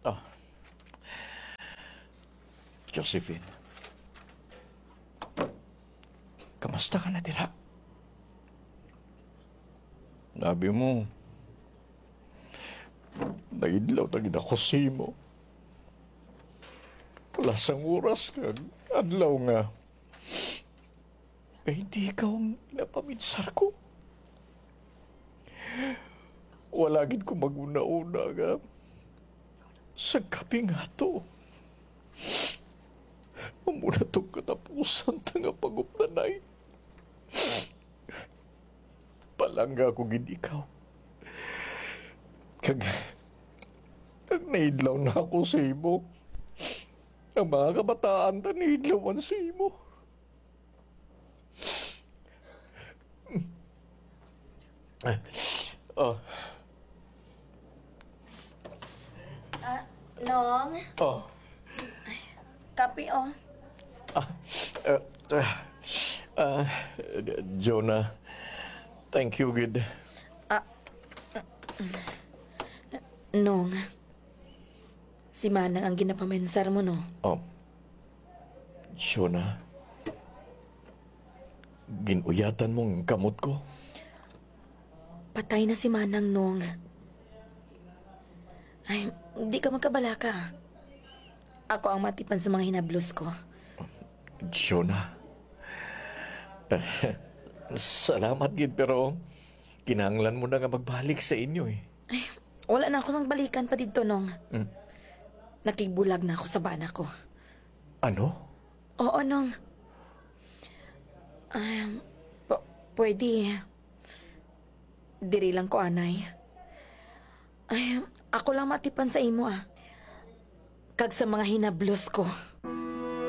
Oh, Josephine, kamusta ka na dila? Nabi mo, naidlaw na gid ako sa imo. Wala sang oras kag adlaw nga. Kaya hindi ikaw ang napaminsar ko. Wala gid ko maguna-una nga. Sa gabi nga to. Muna itong katapusan ta nga pagupnanay. Palangga ko gid ikaw. Kag naidlaw na ako sa imo. Ang mga kabataan ta naidlawan sa imo. Oh. Nong, Oh. kape oh. Ah, uh, uh, Jonah, thank you, gid. Nong, si Manang ang ginapamensar mo, no? Oh, Jonah, ginuyatan mong kamot ko. Patay na si Manang, Nong. Ay, di ka magkabalaka. Ako ang matipan sa mga hinablos ko. Jonah, salamat, gid, pero kinahanglan mo na nga magbalik sa inyo, eh. Ay, wala na ako sang balikan pa dito, Nong. Mm. Nakigbulag na ako sa bana ko. Ano? Oo, Nong. Pwede. Diri lang ko, anay. Ay, ako lang matipan sa imo, ah. Kag sa mga hinablos ko.